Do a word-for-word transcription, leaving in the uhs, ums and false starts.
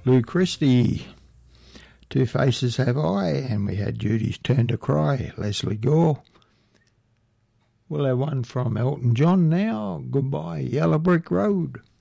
Lou Christie, Two Faces Have I, and we had Judy's Turn to Cry, Leslie Gore. We'll have one from Elton John now, Goodbye Yellow Brick Road.